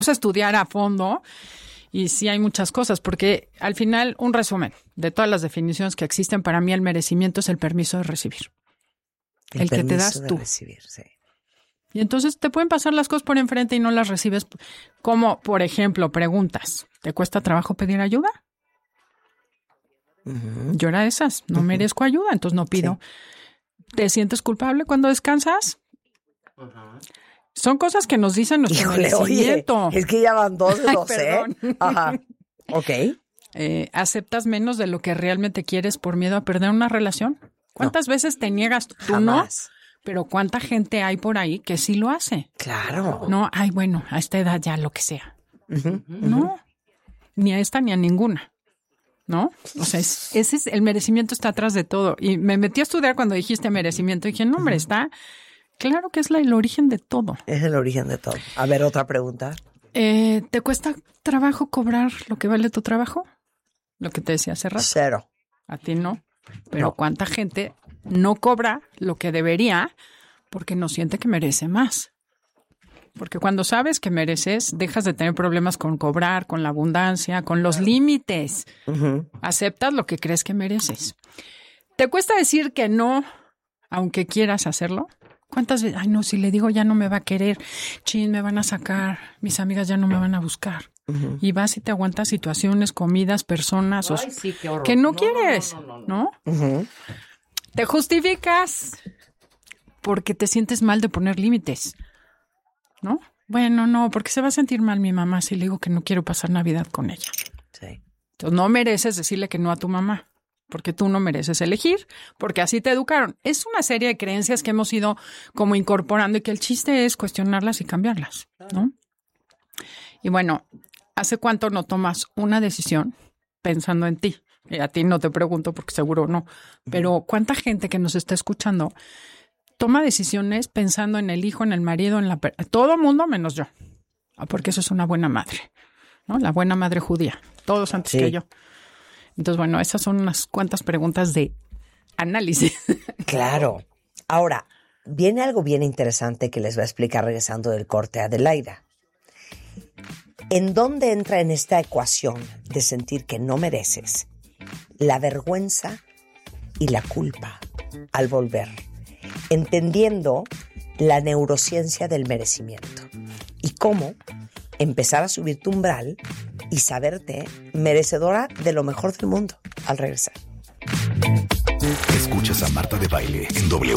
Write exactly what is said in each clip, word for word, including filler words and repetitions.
a estudiar a fondo y sí hay muchas cosas, porque al final, un resumen de todas las definiciones que existen, para mí el merecimiento es el permiso de recibir. El, el que te das tú. Recibir, sí. Y entonces te pueden pasar las cosas por enfrente y no las recibes. Como, por ejemplo, preguntas. ¿Te cuesta trabajo pedir ayuda? Uh-huh. Yo era de esas. No uh-huh. merezco ayuda, entonces no pido. Sí. ¿Te sientes culpable cuando descansas? Uh-huh. Son cosas que nos dicen nuestro Híjole, merecimiento. Oye, es que ya van dos de dos, ¿eh? Ajá. Ok. Eh, ¿Aceptas menos de lo que realmente quieres por miedo a perder una relación? ¿Cuántas no. veces te niegas? Tú Jamás. No. Pero ¿cuánta gente hay por ahí que sí lo hace? Claro. No, ay, bueno, a esta edad ya lo que sea. Uh-huh, no, uh-huh. ni a esta ni a ninguna. ¿No? O sea, es, ese es, el merecimiento está atrás de todo. Y me metí a estudiar cuando dijiste merecimiento y dije, no, hombre, uh-huh. está... Claro que es la, el origen de todo. Es el origen de todo. A ver, otra pregunta. Eh, ¿Te cuesta trabajo cobrar lo que vale tu trabajo? Lo que te decía hace rato. Cero. A ti no. Pero no. ¿cuánta gente no cobra lo que debería porque no siente que merece más? Porque cuando sabes que mereces, dejas de tener problemas con cobrar, con la abundancia, con los límites. Uh-huh. Aceptas lo que crees que mereces. ¿Te cuesta decir que no, aunque quieras hacerlo? ¿Cuántas veces? Ay, no, si le digo ya no me va a querer. Chin, me van a sacar. Mis amigas ya no me van a buscar. Uh-huh. Y vas y te aguantas situaciones, comidas, personas. Ay, o... sí, qué horror. Que no, no quieres, no, no, no, ¿no? no. Uh-huh. Te justificas porque te sientes mal de poner límites, ¿no? Bueno, no, porque se va a sentir mal mi mamá si le digo que no quiero pasar Navidad con ella. Sí. Entonces no mereces decirle que no a tu mamá. Porque tú no mereces elegir, porque así te educaron. Es una serie de creencias que hemos ido como incorporando y que el chiste es cuestionarlas y cambiarlas, ¿no? Y bueno, ¿hace cuánto no tomas una decisión pensando en ti? Y a ti no te pregunto porque seguro no, pero ¿cuánta gente que nos está escuchando toma decisiones pensando en el hijo, en el marido, en la... Todo mundo menos yo, porque eso es una buena madre, ¿no? La buena madre judía, todos antes sí. que yo. Entonces, bueno, esas son unas cuantas preguntas de análisis. Claro. Ahora, viene algo bien interesante que les voy a explicar regresando del corte a Adelaida. ¿En dónde entra en esta ecuación de sentir que no mereces la vergüenza y la culpa al volver? Entendiendo la neurociencia del merecimiento y cómo empezar a subir tu umbral y saberte merecedora de lo mejor del mundo al regresar. Escuchas a Marta de Baile en W.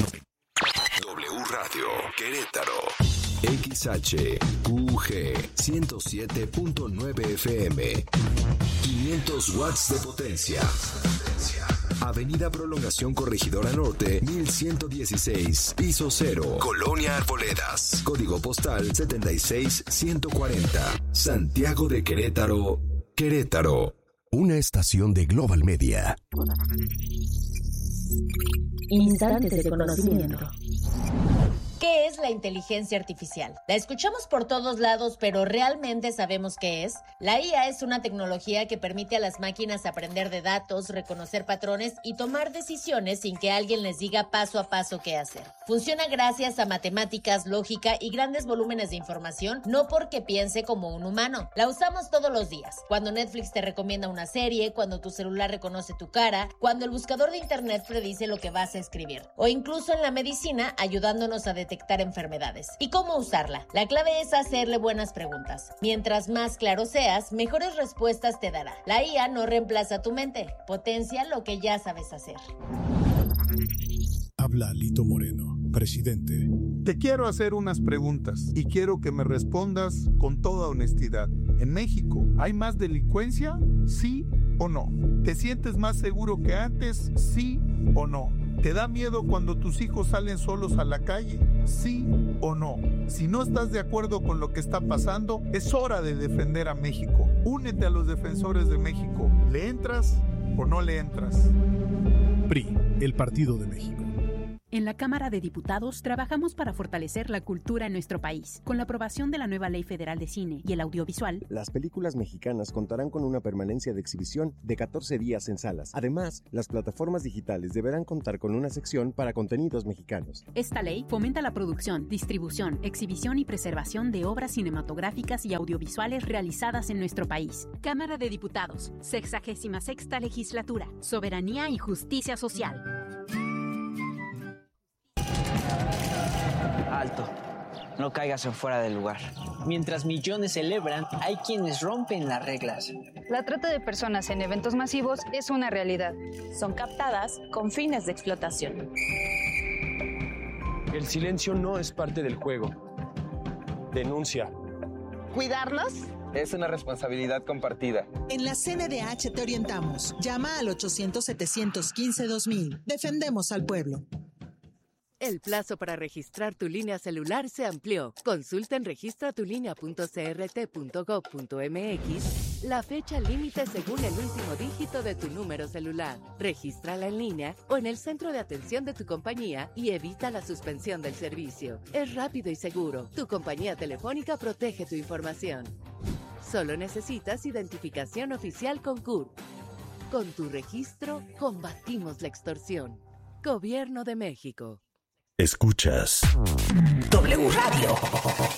W Radio Querétaro. X H Q G ciento siete punto nueve F M. quinientos watts de potencia. Avenida Prolongación Corregidora Norte, mil ciento dieciséis, piso cero, Colonia Arboledas. Código postal setenta y seis ciento cuarenta. Santiago de Querétaro, Querétaro. Una estación de Global Media. Instantes de conocimiento. ¿Qué es la inteligencia artificial? La escuchamos por todos lados, pero ¿realmente sabemos qué es? La I A es una tecnología que permite a las máquinas aprender de datos, reconocer patrones y tomar decisiones sin que alguien les diga paso a paso qué hacer. Funciona gracias a matemáticas, lógica y grandes volúmenes de información, no porque piense como un humano. La usamos todos los días. Cuando Netflix te recomienda una serie, cuando tu celular reconoce tu cara, cuando el buscador de internet predice lo que vas a escribir, o incluso en la medicina ayudándonos a detectar detectar enfermedades. ¿Y cómo usarla? La clave es hacerle buenas preguntas. Mientras más claro seas, mejores respuestas te dará. La I A no reemplaza tu mente, potencia lo que ya sabes hacer. Habla Lito Moreno, presidente. Te quiero hacer unas preguntas y quiero que me respondas con toda honestidad. ¿En México hay más delincuencia? ¿Sí o no? ¿Te sientes más seguro que antes? ¿Sí o no? ¿Te da miedo cuando tus hijos salen solos a la calle? ¿Sí o no? Si no estás de acuerdo con lo que está pasando, es hora de defender a México. Únete a los defensores de México. ¿Le entras o no le entras? P R I, el Partido de México. En la Cámara de Diputados trabajamos para fortalecer la cultura en nuestro país. Con la aprobación de la nueva Ley Federal de Cine y el Audiovisual, las películas mexicanas contarán con una permanencia de exhibición de catorce días en salas. Además, las plataformas digitales deberán contar con una sección para contenidos mexicanos. Esta ley fomenta la producción, distribución, exhibición y preservación de obras cinematográficas y audiovisuales realizadas en nuestro país. Cámara de Diputados, sexagésima sexta legislatura, soberanía y justicia social. Alto, no caigas en fuera del lugar. Mientras millones celebran, hay quienes rompen las reglas. La trata de personas en eventos masivos es una realidad. Son captadas con fines de explotación. El silencio no es parte del juego. Denuncia. ¿Cuidarlos? Es una responsabilidad compartida. En la C N D H te orientamos. Llama al ochocientos, setecientos quince, dos mil. Defendemos al pueblo. El plazo para registrar tu línea celular se amplió. Consulta en registra tu línea punto c r t punto gov punto m x la fecha límite según el último dígito de tu número celular. Regístrala en línea o en el centro de atención de tu compañía y evita la suspensión del servicio. Es rápido y seguro. Tu compañía telefónica protege tu información. Solo necesitas identificación oficial con C U R. Con tu registro, combatimos la extorsión. Gobierno de México. Escuchas W Radio.